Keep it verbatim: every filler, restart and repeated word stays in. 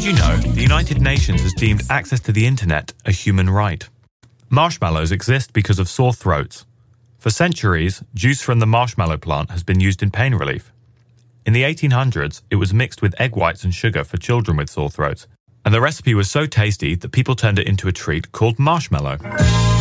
you know the United Nations has deemed access to the internet a human right? Marshmallows exist because of sore throats. For centuries, juice from the marshmallow plant has been used in pain relief. In the eighteen hundreds, it was mixed with egg whites and sugar for children with sore throats, and the recipe was so tasty that people turned it into a treat called marshmallow.